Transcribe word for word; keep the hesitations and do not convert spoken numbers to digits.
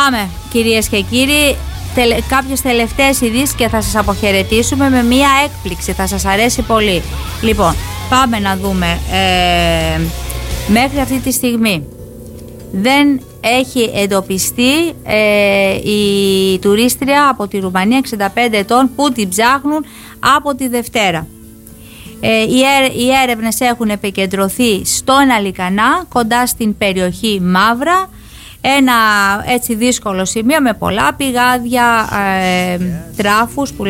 Πάμε κυρίες και κύριοι, τελε, κάποιες τελευταίες ειδήσεις και θα σας αποχαιρετήσουμε με μία έκπληξη, θα σας αρέσει πολύ. Λοιπόν, πάμε να δούμε, ε, μέχρι αυτή τη στιγμή δεν έχει εντοπιστεί ε, η τουρίστρια από τη Ρουμανία εξήντα πέντε ετών που την ψάχνουν από τη Δευτέρα. Ε, οι, έρε, οι έρευνες έχουν επικεντρωθεί στον Αλικανά, κοντά στην περιοχή Μαύρα, ένα έτσι δύσκολο σημείο με πολλά πηγάδια, ε, τράφους που